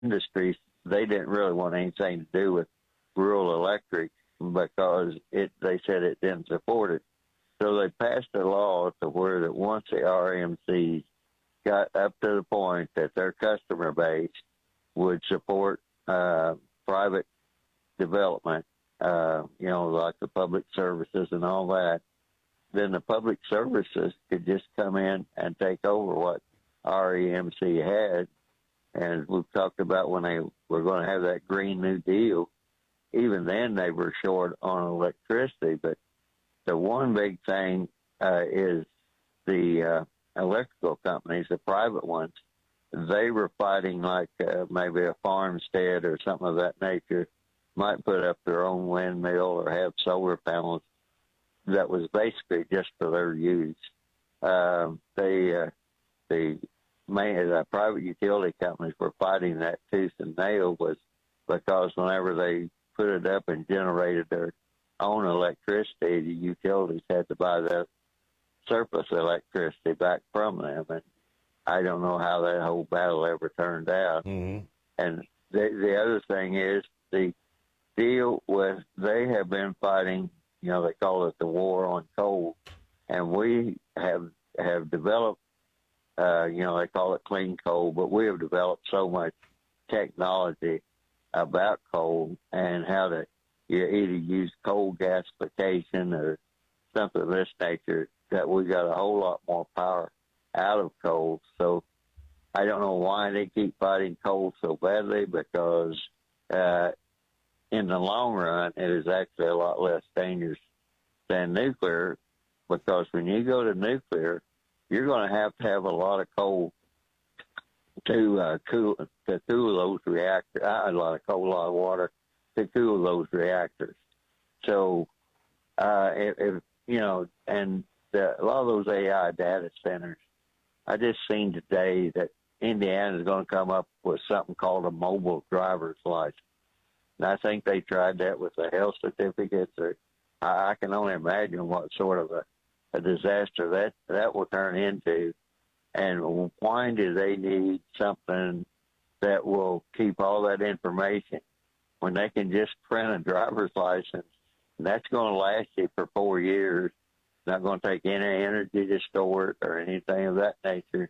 industries, they didn't really want anything to do with rural electric because they said it didn't support it. So they passed a law to where that once the RMCs got up to the point that their customer base would support private development, like the public services and all that, then the public services could just come in and take over what REMC had. And we've talked about when they were going to have that Green New Deal, even then they were short on electricity. But the one big thing is the electrical companies, the private ones, they were fighting like maybe a farmstead or something of that nature might put up their own windmill or have solar panels that was basically just for their use. The private utility companies were fighting that tooth and nail was because whenever they put it up and generated their own electricity, the utilities had to buy that surplus electricity back from them. And I don't know how that whole battle ever turned out. Mm-hmm. And the other thing is the deal with, they have been fighting, they call it the war on coal. And we have developed, they call it clean coal, but we have developed so much technology about coal and how to either use coal gasification or something of this nature that we got a whole lot more power out of coal. So I don't know why they keep fighting coal so badly because in the long run, it is actually a lot less dangerous than nuclear because when you go to nuclear, you're going to have a lot of coal to cool those reactors. A lot of coal, a lot of water to cool those reactors. So, and a lot of those AI data centers, I just seen today that Indiana is going to come up with something called a mobile driver's license. And I think they tried that with the health certificates. Or I can only imagine what sort of a disaster that will turn into. And why do they need something that will keep all that information when they can just print a driver's license? And that's going to last you for 4 years. It's not going to take any energy to store it or anything of that nature.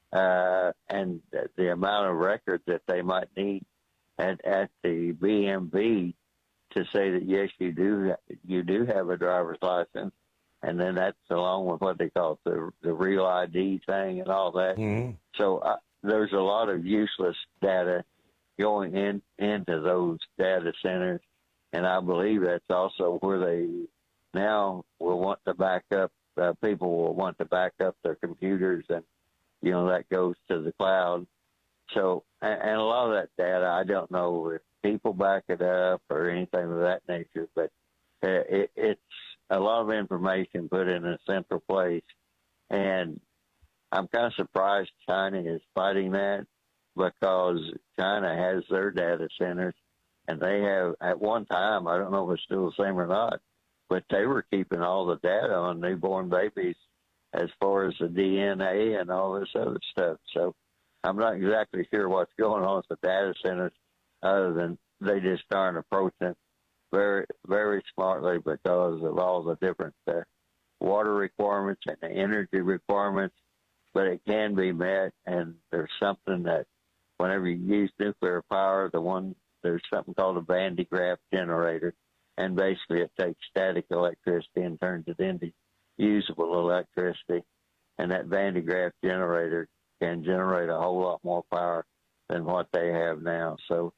And the amount of records that they might need at the BMV to say that, yes, you do have a driver's license. And then that's along with what they call the real ID thing and all that. Mm-hmm. So there's a lot of useless data going into those data centers. And I believe that's also where they now will want to back up, people will want to back up their computers and, that goes to the cloud. So, and a lot of that data, I don't know if people back it up or anything of that nature, but it's a lot of information put in a central place. And I'm kind of surprised China is fighting that because China has their data centers and they have, at one time, I don't know if it's still the same or not, but they were keeping all the data on newborn babies as far as the DNA and all this other stuff. So I'm not exactly sure what's going on with the data centers other than they just aren't approaching it very, very smartly because of all the different water requirements and the energy requirements, but it can be met. And there's something that whenever you use nuclear power, there's something called a Van de Graaff generator. And basically it takes static electricity and turns it into usable electricity. And that Van de Graaff generator can generate a whole lot more power than what they have now. So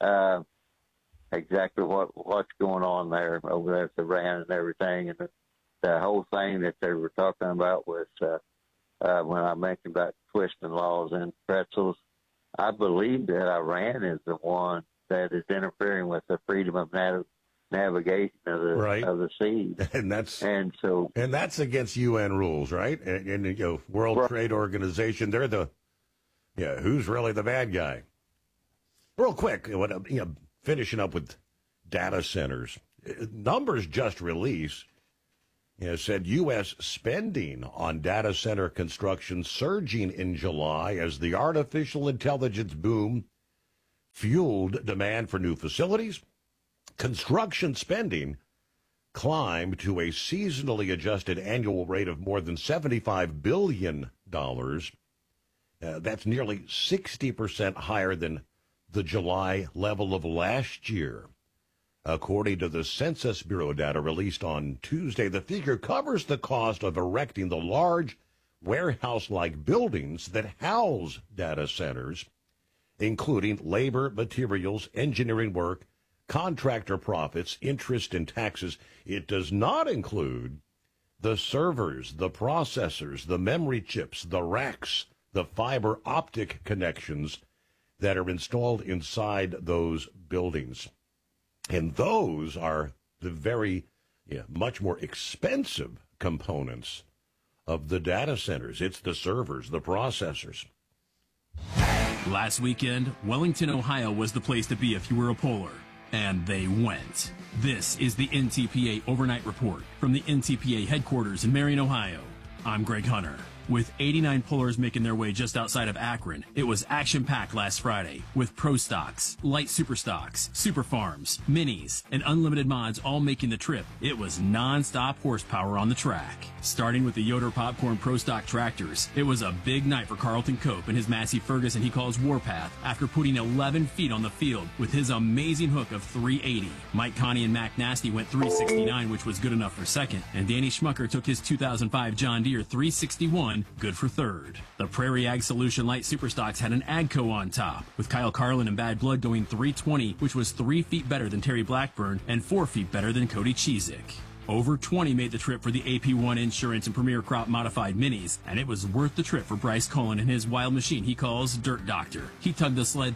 exactly what's going on there over there at Iran and everything. And the whole thing that they were talking about was when I mentioned about twisting laws and pretzels, I believe that Iran is the one that is interfering with the freedom of navigation of the seas. And that's against UN rules, right? And World Trade Organization, they're who's really the bad guy? Real quick, finishing up with data centers, numbers just released said U.S. spending on data center construction surging in July as the artificial intelligence boom fueled demand for new facilities. Construction spending climbed to a seasonally adjusted annual rate of more than $75 billion. That's nearly 60% higher than the July level of last year. According to the Census Bureau data released on Tuesday, the figure covers the cost of erecting the large warehouse-like buildings that house data centers, including labor, materials, engineering work, contractor profits, interest, and taxes. It does not include the servers, the processors, the memory chips, the racks, the fiber optic connections that are installed inside those buildings. And those are the very much more expensive components of the data centers. It's the servers, the processors. Last weekend, Wellington, Ohio was the place to be if you were a polar. And they went. This is the NTPA Overnight Report from the NTPA headquarters in Marion, Ohio. I'm Greg Hunter. With 89 pullers making their way just outside of Akron, it was action-packed last Friday with Pro Stocks, Light Super Stocks, Super Farms, Minis, and Unlimited Mods all making the trip. It was non-stop horsepower on the track. Starting with the Yoder Popcorn Pro Stock tractors, it was a big night for Carlton Cope and his Massey Ferguson he calls Warpath after putting 11 feet on the field with his amazing hook of 380. Mike Connie and Mac Nasty went 369, which was good enough for second, and Danny Schmucker took his 2005 John Deere 361, good for third. The Prairie Ag Solution Light Superstocks had an Agco on top, with Kyle Carlin and Bad Blood going 320, which was 3 feet better than Terry Blackburn and 4 feet better than Cody Cheezick. Over 20 made the trip for the AP1 Insurance and Premier Crop Modified Minis, and it was worth the trip for Bryce Cullen and his wild machine he calls Dirt Doctor. He tugged the sled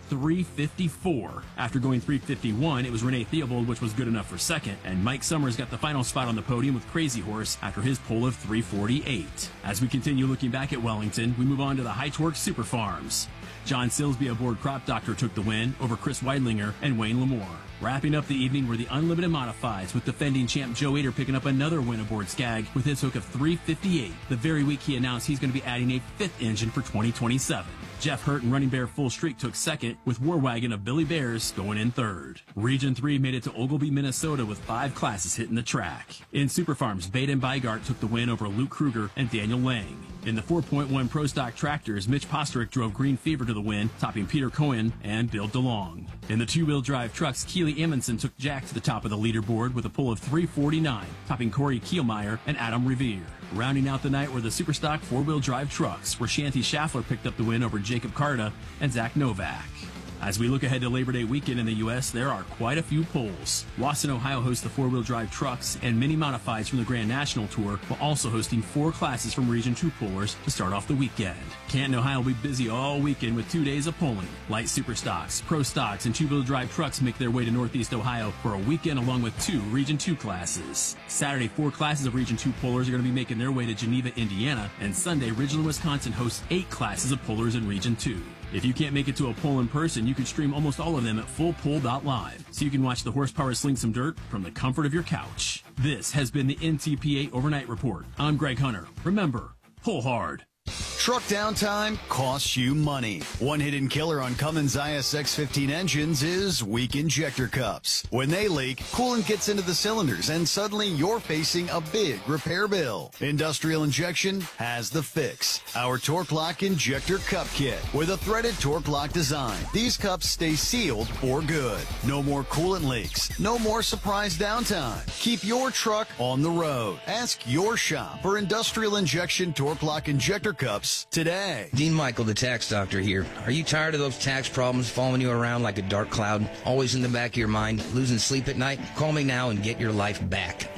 354. After going 351, it was Renee Theobald, which was good enough for second, and Mike Summers got the final spot on the podium with Crazy Horse after his pole of 348. As we continue looking back at Wellington, we move on to the High Torque Super Farms. John Silsby aboard Crop Doctor took the win over Chris Weidlinger and Wayne Lamore. Wrapping up the evening were the Unlimited Modifieds, with defending champ Joe Ader picking up another win aboard Skag with his hook of 358. The very week he announced he's going to be adding a fifth engine for 2027. Jeff Hurt and Running Bear Full Streak took second, with War Wagon of Billy Bears going in third. Region 3 made it to Oglebay, Minnesota, with 5 classes hitting the track. In Super Farms, Baden Bygart took the win over Luke Kruger and Daniel Lang. In the 4.1 Pro Stock tractors, Mitch Posterick drove Green Fever to the win, topping Peter Cohen and Bill DeLong. In the two-wheel drive trucks, Keely Amundsen took Jack to the top of the leaderboard with a pull of 349, topping Corey Kielmeyer and Adam Revere. Rounding out the night were the Superstock four-wheel drive trucks, where Shanty Schaffler picked up the win over Jacob Carta and Zach Novak. As we look ahead to Labor Day weekend in the U.S., there are quite a few polls. Wasson, Ohio hosts the four-wheel drive trucks and mini modifieds from the Grand National Tour, while also hosting 4 classes from Region 2 pullers to start off the weekend. Canton, Ohio will be busy all weekend with 2 days of polling. Light Super Stocks, Pro Stocks, and two-wheel drive trucks make their way to Northeast Ohio for a weekend along with 2 Region 2 classes. Saturday, 4 classes of Region 2 pullers are going to be making their way to Geneva, Indiana, and Sunday, Ridgeland, Wisconsin hosts 8 classes of pullers in Region 2. If you can't make it to a poll in person, you can stream almost all of them at fullpoll.live, so you can watch the horsepower sling some dirt from the comfort of your couch. This has been the NTPA Overnight Report. I'm Greg Hunter. Remember, pull hard. Truck downtime costs you money. One hidden killer on Cummins ISX-15 engines is weak injector cups. When they leak, coolant gets into the cylinders, and suddenly you're facing a big repair bill. Industrial Injection has the fix. Our Torque Lock Injector Cup Kit with a threaded Torque Lock design. These cups stay sealed for good. No more coolant leaks. No more surprise downtime. Keep your truck on the road. Ask your shop for Industrial Injection Torque Lock Injector Cups today. Dean Michael, the tax doctor here. Are you tired of those tax problems following you around like a dark cloud, always in the back of your mind, losing sleep at night? Call me now and get your life back.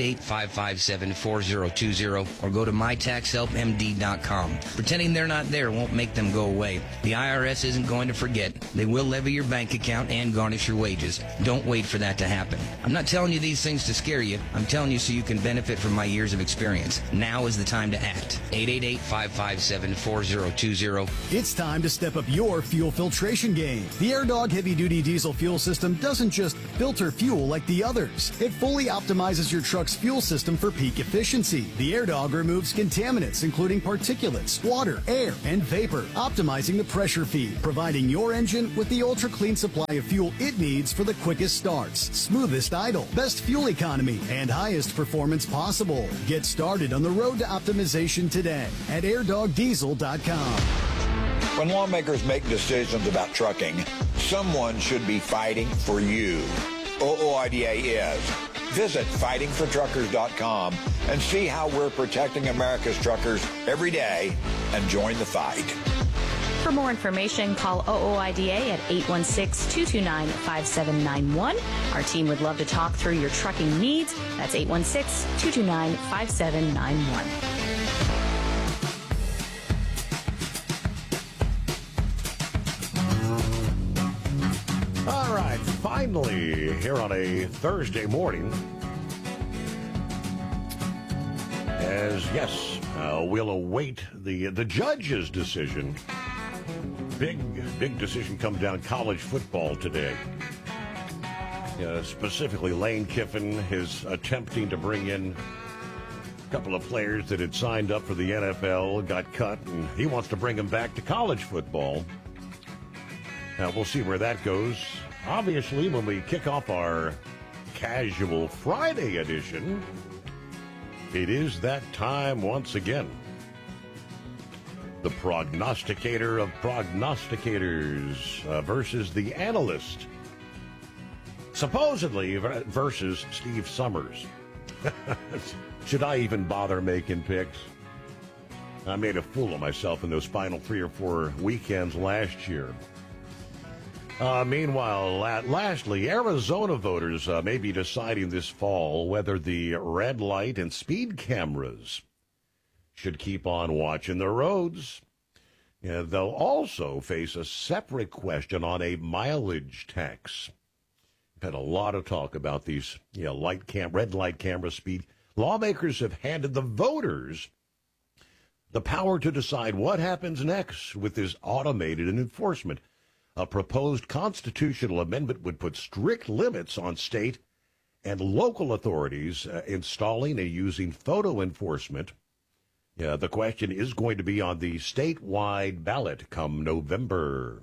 888-557-4020 or go to mytaxhelpmd.com. Pretending they're not there won't make them go away. The IRS isn't going to forget. They will levy your bank account and garnish your wages. Don't wait for that to happen. I'm not telling you these things to scare you. I'm telling you so you can benefit from my years of experience. Now is the time to act. 888-557-4020. 877-4020. It's time to step up your fuel filtration game. The AirDog heavy-duty diesel fuel system doesn't just filter fuel like the others. It fully optimizes your truck's fuel system for peak efficiency. The AirDog removes contaminants, including particulates, water, air, and vapor, optimizing the pressure feed, providing your engine with the ultra-clean supply of fuel it needs for the quickest starts, smoothest idle, best fuel economy, and highest performance possible. Get started on the road to optimization today at airdogdiesel.com. When lawmakers make decisions about trucking, someone should be fighting for you. OOIDA is. Visit fightingfortruckers.com and see how we're protecting America's truckers every day and join the fight. For more information, call OOIDA at 816-229-5791. Our team would love to talk through your trucking needs. That's 816-229-5791. All right, finally, here on a Thursday morning, we'll await the judge's decision. Big decision comes down college football today. Specifically, Lane Kiffin is attempting to bring in a couple of players that had signed up for the NFL, got cut, and he wants to bring them back to college football. Now, we'll see where that goes. Obviously, when we kick off our Casual Friday edition, it is that time once again. The prognosticator of prognosticators versus the analyst. Supposedly versus Steve Summers. Should I even bother making picks? I made a fool of myself in those final 3 or 4 weekends last year. Meanwhile, lastly, Arizona voters may be deciding this fall whether the red light and speed cameras should keep on watching the roads. They'll also face a separate question on a mileage tax. We've had a lot of talk about these red light camera speed. Lawmakers have handed the voters the power to decide what happens next with this automated enforcement. A proposed constitutional amendment would put strict limits on state and local authorities installing and using photo enforcement. The question is going to be on the statewide ballot come November.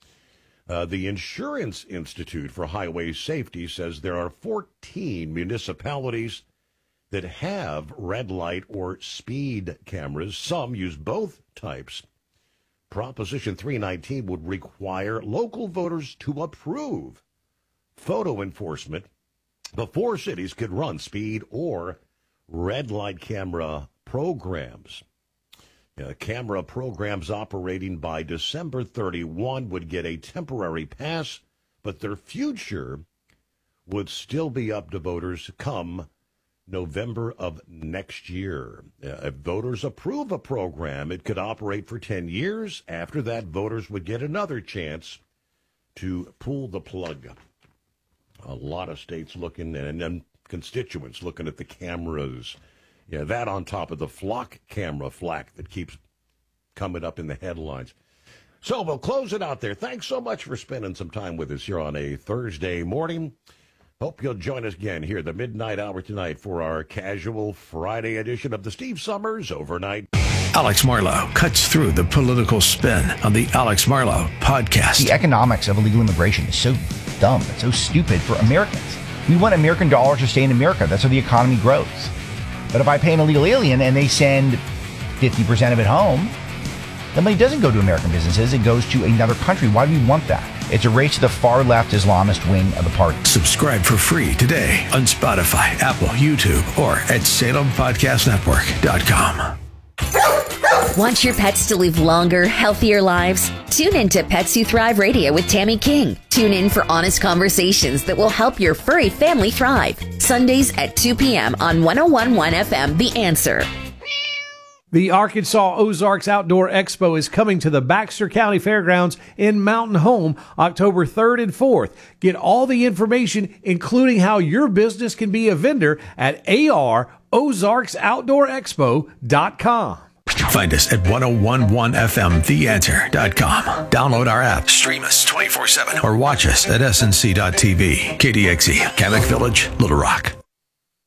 The Insurance Institute for Highway Safety says there are 14 municipalities that have red light or speed cameras. Some use both types. Proposition 319 would require local voters to approve photo enforcement before cities could run speed or red light camera programs. Camera programs operating by December 31 would get a temporary pass, but their future would still be up to voters come November of next year. If voters approve a program, it could operate for 10 years. After that, voters would get another chance to pull the plug. A lot of states looking, and constituents looking at the cameras. That on top of the flock camera flack that keeps coming up in the headlines. So we'll close it out there. Thanks so much for spending some time with us here on a Thursday morning. Hope you'll join us again here the midnight hour tonight for our Casual Friday edition of the Steve Summers Overnight. Alex Marlow cuts through the political spin on the Alex Marlow podcast. The economics of illegal immigration is so dumb. It's so stupid for Americans. We want American dollars to stay in America. That's how the economy grows. But if I pay an illegal alien and they send 50% of it home, the money doesn't go to American businesses. It goes to another country. Why do we want that? It's a race to the far left Islamist wing of the party. Subscribe for free today on Spotify, Apple, YouTube, or at SalemPodcastNetwork.com. Want your pets to live longer, healthier lives? Tune in to Pets Who Thrive Radio with Tammy King. Tune in for honest conversations that will help your furry family thrive. Sundays at 2 p.m. on 101.1 FM, The Answer. The Arkansas Ozarks Outdoor Expo is coming to the Baxter County Fairgrounds in Mountain Home October 3rd and 4th. Get all the information, including how your business can be a vendor, at AROzarksoutdoorexpo.com. Find us at 1011fmtheanswer.com. Download our app, stream us 24/7, or watch us at snc.tv. KDXE, Kamek Village, Little Rock.